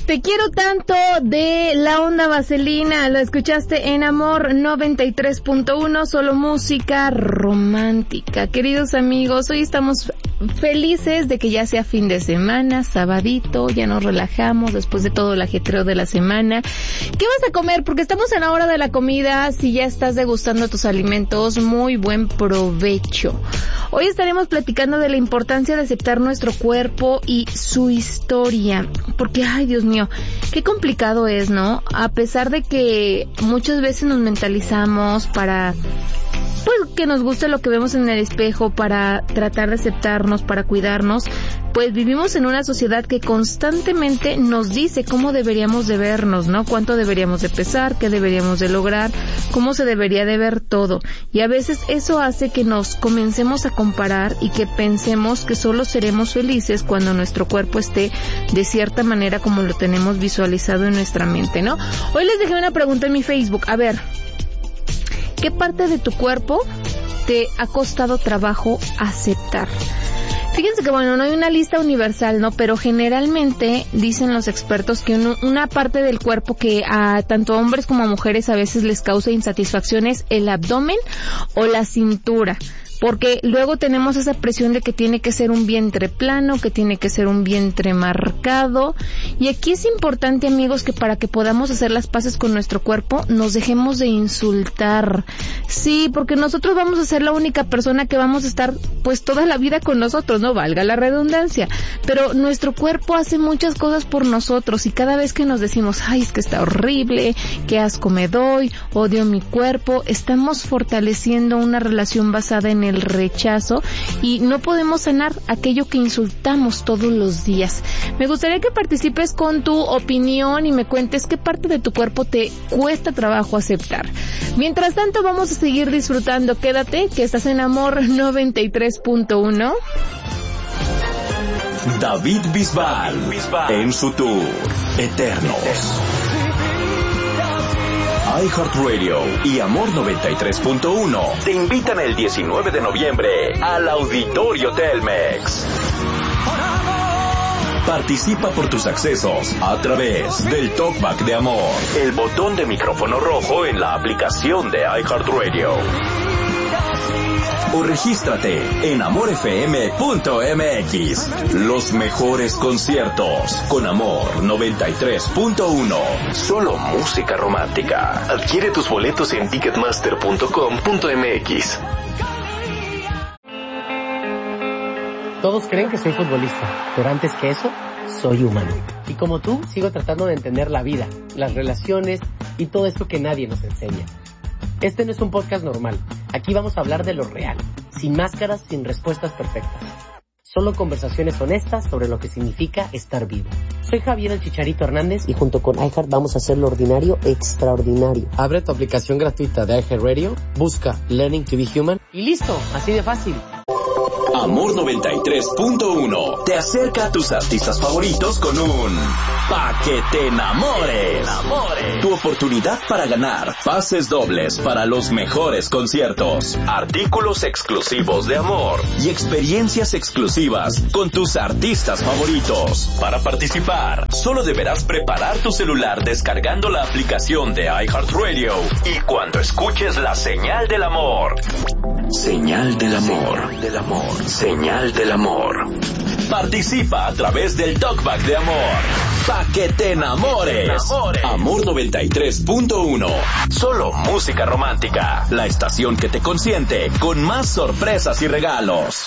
Te quiero tanto de La Onda Vaselina, lo escuchaste en Amor 93.1, solo música romántica. Queridos amigos, hoy estamos felices de que ya sea fin de semana, sabadito, ya nos relajamos después de todo el ajetreo de la semana. ¿Qué vas a comer? Porque estamos en la hora de la comida. Si ya estás degustando tus alimentos, muy buen provecho. Hoy estaremos platicando de la importancia de aceptar nuestro cuerpo y su historia, porque ay, Dios mío, qué complicado es, ¿no? A pesar de que muchas veces nos mentalizamos para pues que nos guste lo que vemos en el espejo, para tratar de aceptarnos, para cuidarnos, pues vivimos en una sociedad que constantemente nos dice cómo deberíamos de vernos, ¿no? Cuánto deberíamos de pesar, qué deberíamos de lograr, cómo se debería de ver todo. Y a veces eso hace que nos comencemos a comparar y que pensemos que solo seremos felices cuando nuestro cuerpo esté de cierta manera como lo tenemos visualizado en nuestra mente, ¿no? Hoy les dejé una pregunta en mi Facebook. A ver, ¿qué parte de tu cuerpo te ha costado trabajo aceptar? Fíjense que bueno, no hay una lista universal, ¿no? Pero generalmente dicen los expertos que una parte del cuerpo que a tanto hombres como a mujeres a veces les causa insatisfacción es el abdomen o la cintura. Porque luego tenemos esa presión de que tiene que ser un vientre plano, que tiene que ser un vientre marcado. Y aquí es importante, amigos, que para que podamos hacer las paces con nuestro cuerpo, nos dejemos de insultar. Sí, porque nosotros vamos a ser la única persona que vamos a estar, pues, toda la vida con nosotros, no valga la redundancia. Pero nuestro cuerpo hace muchas cosas por nosotros y cada vez que nos decimos, ay, es que está horrible, qué asco me doy, odio mi cuerpo, estamos fortaleciendo una relación basada en el rechazo y no podemos sanar aquello que insultamos todos los días. Me gustaría que participes con tu opinión y me cuentes qué parte de tu cuerpo te cuesta trabajo aceptar. Mientras tanto, vamos a seguir disfrutando. Quédate, que estás en Amor 93.1. David Bisbal en su tour Eternos. iHeartRadio y Amor 93.1 te invitan el 19 de noviembre al Auditorio Telmex. Participa por tus accesos a través del Talkback de Amor, el botón de micrófono rojo en la aplicación de iHeartRadio. O regístrate en amorfm.mx. Los mejores conciertos con Amor 93.1. Solo música romántica. Adquiere tus boletos en ticketmaster.com.mx. Todos creen que soy futbolista, pero antes que eso, soy humano. Y como tú, sigo tratando de entender la vida, las relaciones y todo esto que nadie nos enseña. Este no es un podcast normal. Aquí vamos a hablar de lo real, sin máscaras, sin respuestas perfectas. Solo conversaciones honestas sobre lo que significa estar vivo. Soy Javier el Chicharito Hernández y junto con iHeart vamos a hacer lo ordinario extraordinario. Abre tu aplicación gratuita de iHeartRadio, busca Learning to be Human y listo, así de fácil. Amor 93.1 te acerca a tus artistas favoritos con un Pa' que te enamores. Tu oportunidad para ganar pases dobles para los mejores conciertos, artículos exclusivos de Amor y experiencias exclusivas con tus artistas favoritos. Para participar, solo deberás preparar tu celular descargando la aplicación de iHeartRadio y cuando escuches la señal del amor. Señal del amor. Señal del amor. Participa a través del Talkback de Amor. Pa' que te enamores. Amor 93.1. Solo música romántica. La estación que te consiente con más sorpresas y regalos.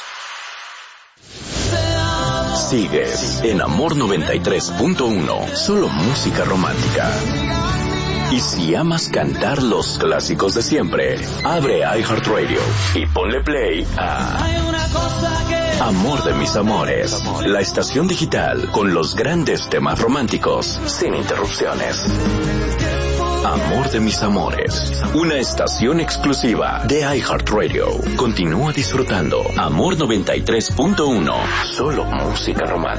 Sigues en Amor 93.1. Solo música romántica. Y si amas cantar los clásicos de siempre, abre iHeartRadio y ponle play a Amor de mis amores, la estación digital con los grandes temas románticos sin interrupciones. Amor de mis amores, una estación exclusiva de iHeartRadio. Continúa disfrutando Amor 93.1, solo música romántica.